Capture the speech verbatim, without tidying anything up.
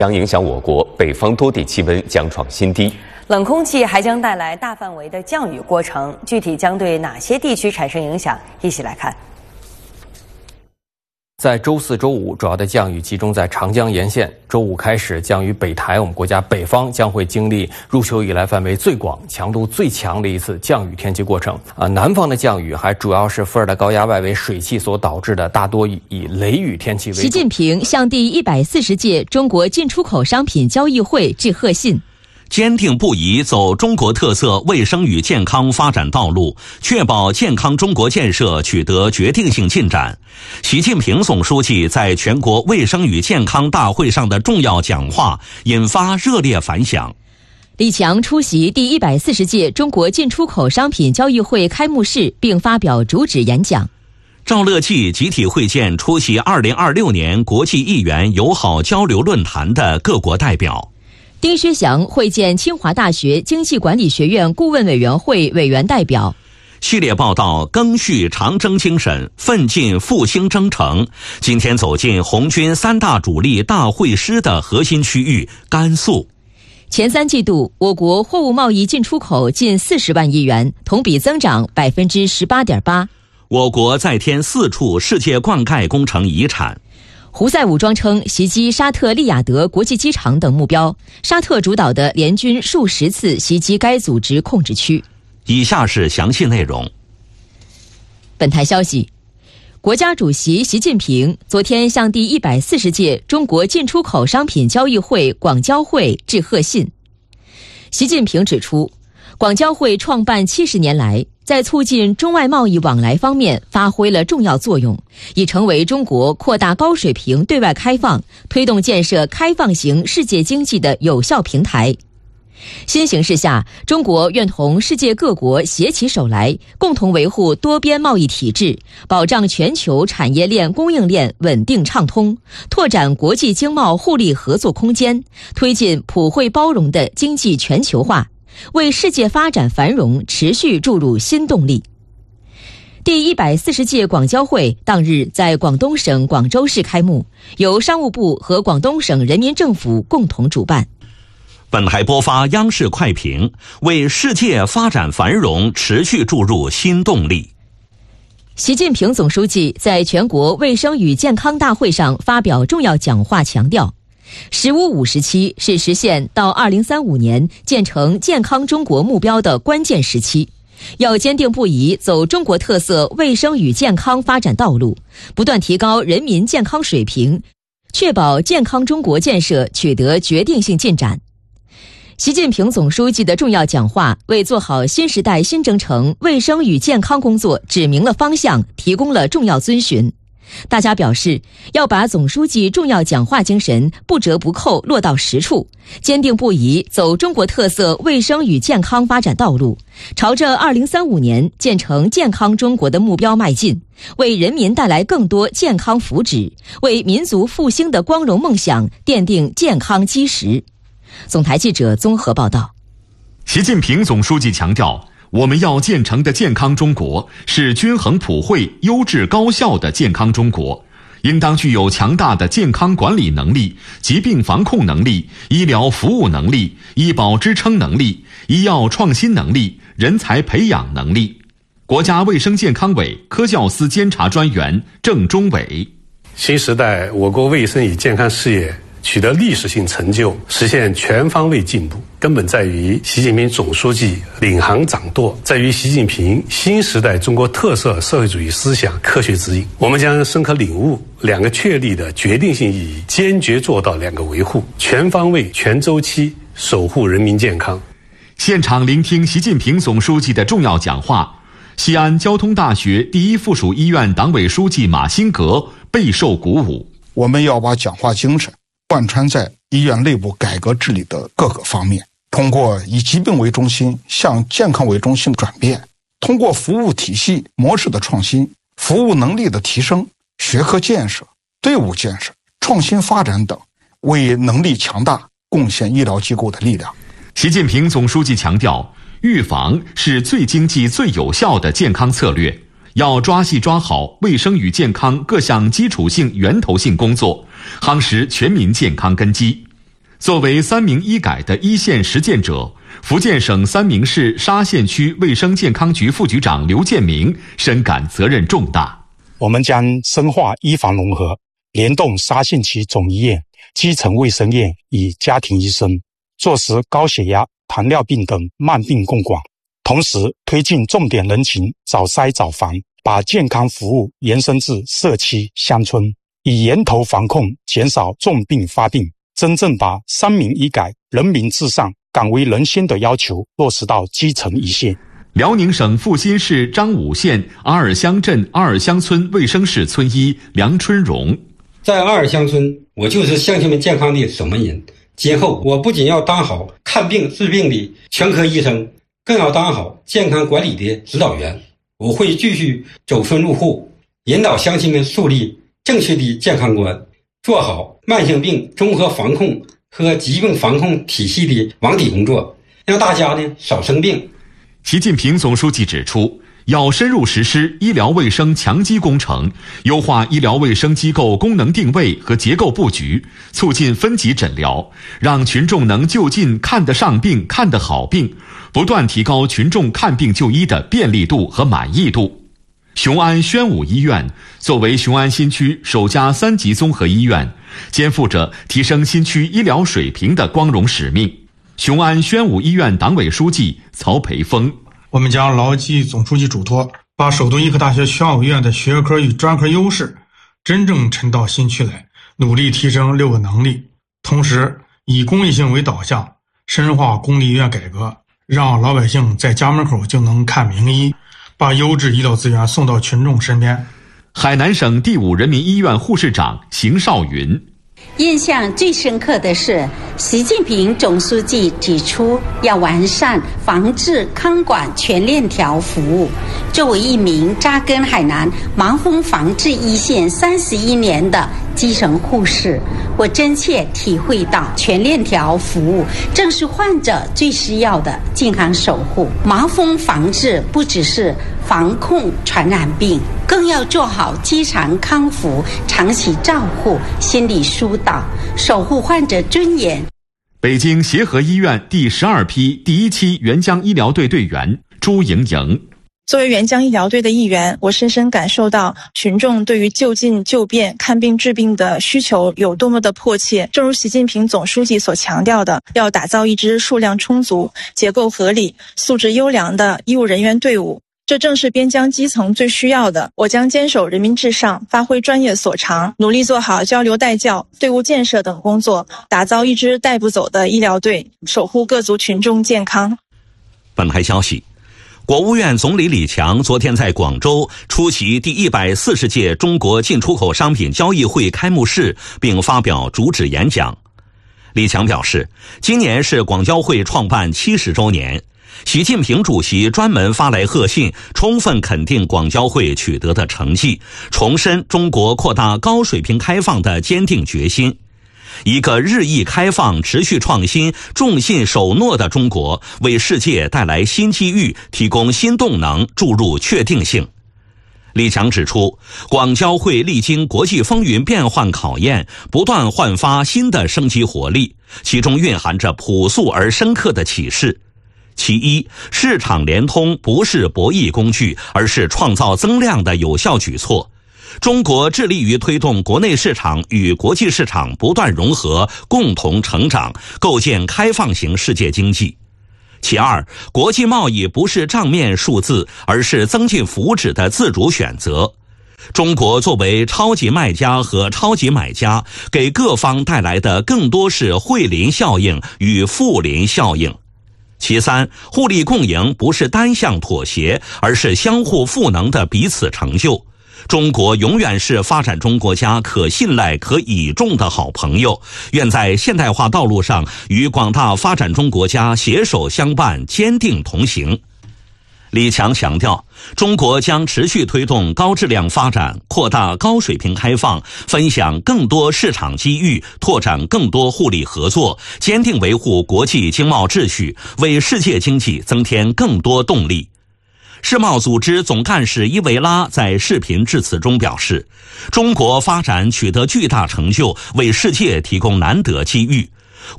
将影响我国北方多地气温将创新低。 冷空气还将带来大范围的降雨过程，具体将对哪些地区产生影响？一起来看。 在周四周五，主要的降雨集中在长江沿线。周五开始，降雨北台，我们国家北方将会经历入秋以来范围最广、强度最强的一次降雨天气过程。啊，南方的降雨还主要是副热带高压外围水汽所导致的，大多以以雷雨天气为主。 习近平向第一百四十届中国进出口商品交易会致贺信。 坚定不移走中国特色卫生与健康发展道路，确保健康中国建设取得决定性进展。习近平总书记在全国卫生与健康大会上的重要讲话引发热烈反响。 李强出席第一百四十届中国进出口商品交易会开幕式并发表主旨演讲。 赵乐际集体会见出席二零二六年国际议员友好交流论坛的各国代表。 丁薛祥会见清华大学经济管理学院顾问委员会委员代表。 系列报道赓续长征精神，奋进复兴征程。今天走进红军三大主力大会师的核心区域甘肃。 前三季度，我国货物贸易进出口近四十万亿元，同比增长百分之十八点八。 我国再添四处世界灌溉工程遗产。 胡塞武装称袭击沙特利雅得国际机场等目标，沙特主导的联军数十次袭击该组织控制区。 以下是详细内容。 本台消息，国家主席习近平昨天向第一百四十届中国进出口商品交易会广交会致贺信。习近平指出，广交会创办七十年来，在促进中外贸易往来方面发挥了重要作用，已成为中国扩大高水平对外开放、推动建设开放型世界经济的有效平台。新形势下，中国愿同世界各国携起手来，共同维护多边贸易体制，保障全球产业链供应链稳定畅通，拓展国际经贸互利合作空间，推进普惠包容的经济全球化，为世界发展繁荣持续注入新动力。第一百四十届广交会当日在广东省广州市开幕，由商务部和广东省人民政府共同主办。 本台播发央视快评，为世界发展繁荣持续注入新动力。 习近平总书记在全国卫生与健康大会上发表重要讲话，强调十五五时期是实现到二零三五年建成健康中国目标的关键时期，要坚定不移走中国特色卫生与健康发展道路，不断提高人民健康水平，确保健康中国建设取得决定性进展。习近平总书记的重要讲话为做好新时代新征程卫生与健康工作指明了方向，提供了重要遵循。大家表示，要把总书记重要讲话精神不折不扣落到实处，坚定不移走中国特色卫生与健康发展道路，朝着二零三五年建成健康中国的目标迈进，为人民带来更多健康福祉，为民族复兴的光荣梦想奠定健康基石。总台记者综合报道。 习近平总书记强调，我们要建成的健康中国是均衡普惠、优质高效的健康中国，应当具有强大的健康管理能力、疾病防控能力、医疗服务能力、医保支撑能力、医药创新能力、人才培养能力。国家卫生健康委科教司监察专员郑中伟： 新时代我国卫生与健康事业取得历史性成就，实现全方位进步，根本在于习近平总书记领航掌舵，在于习近平新时代中国特色社会主义思想科学指引。我们将深刻领悟两个确立的决定性意义，坚决做到两个维护，全方位、全周期守护人民健康。 现场聆听习近平总书记的重要讲话，西安交通大学第一附属医院党委书记马新革备受鼓舞。 我们要把讲话精神贯穿在医院内部改革治理的各个方面，通过以疾病为中心向健康为中心转变，通过服务体系模式的创新、服务能力的提升、学科建设、队伍建设、创新发展等，为能力强大贡献医疗机构的力量。 习近平总书记强调，预防是最经济最有效的健康策略，要抓细抓好卫生与健康各项基础性源头性工作，夯实全民健康根基。 作为三明医改的一线实践者，福建省三明市沙县区卫生健康局副局长刘建明深感责任重大。 我们将深化医防融合，联动沙县区总医院、基层卫生院与家庭医生，落实高血压、糖尿病等慢病共管，同时推进重点人群早筛早防，把健康服务延伸至社区乡村，以源头防控，减少重病发病，真正把三民医改、人民至上、敢为人先的要求落实到基层一线。 辽宁省阜新市张武县阿尔乡镇阿尔乡村卫生室村医梁春荣， 在阿尔乡村，我就是乡亲们健康的守门人。今后我不仅要当好看病治病的全科医生，更要当好健康管理的指导员。我会继续走村入户，引导乡亲们树立正确的健康观，做好慢性病综合防控和疾病防控体系的网底工作，让大家呢少生病。 习近平总书记指出，要深入实施医疗卫生强基工程，优化医疗卫生机构功能定位和结构布局，促进分级诊疗，让群众能就近看得上病、看得好病，不断提高群众看病就医的便利度和满意度。雄安宣武医院作为雄安新区首家三级综合医院，肩负着提升新区医疗水平的光荣使命。雄安宣武医院党委书记曹培峰， 我们将牢记总书记嘱托，把首都医科大学宣武医院的学科与专科优势真正沉到新区来，努力提升六个能力，同时以公益性为导向，深化公立医院改革，让老百姓在家门口就能看名医，把优质医疗资源送到群众身边。 海南省第五人民医院护士长邢少云， 印象最深刻的是，习近平总书记指出要完善防治康管全链条服务。作为一名扎根海南盲风防治一线三十一年的基层护士，我真切体会到全链条服务正是患者最需要的健康守护。盲风防治不只是防控传染病，更要做好基层康复、长期照护、心理疏导，守护患者尊严。 北京协和医院第十二批第一期援疆医疗队队员朱莹莹， 作为援疆医疗队的一员，我深深感受到群众对于就近就便、看病治病的需求有多么的迫切。正如习近平总书记所强调的，要打造一支数量充足、结构合理、素质优良的医务人员队伍。这正是边疆基层最需要的。我将坚守人民至上，发挥专业所长，努力做好交流带教、队伍建设等工作，打造一支带不走的医疗队，守护各族群众健康。 本台消息，国务院总理李强昨天在广州出席第一百四十届中国进出口商品交易会开幕式，并发表主旨演讲。李强表示，今年是广交会创办七十周年。习近平主席专门发来贺信，充分肯定广交会取得的成绩，重申中国扩大高水平开放的坚定决心。一个日益开放、持续创新、重信守诺的中国，为世界带来新机遇，提供新动能，注入确定性。李强指出，广交会历经国际风云变幻考验，不断焕发新的生机活力，其中蕴含着朴素而深刻的启示。其一，市场联通不是博弈工具，而是创造增量的有效举措。中国致力于推动国内市场与国际市场不断融合，共同成长，构建开放型世界经济。其二，国际贸易不是账面数字，而是增进福祉的自主选择。中国作为超级卖家和超级买家，给各方带来的更多是惠邻效应与富邻效应。其三，互利共赢不是单向妥协，而是相互赋能的彼此成就。中国永远是发展中国家可信赖、可倚重的好朋友，愿在现代化道路上与广大发展中国家携手相伴，坚定同行。李强强调，中国将持续推动高质量发展，扩大高水平开放，分享更多市场机遇，拓展更多互利合作，坚定维护国际经贸秩序，为世界经济增添更多动力。世贸组织总干事伊维拉在视频致辞中表示，中国发展取得巨大成就，为世界提供难得机遇，